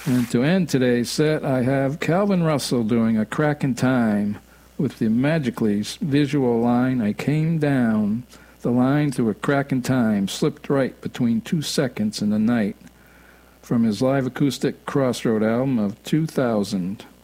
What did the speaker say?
And to end today's set, I have Calvin Russell doing A Crack in Time with the magically visual line, I came down the line through a crack in time, slipped right between 2 seconds in the night, from his live acoustic Crossroad album of 2000.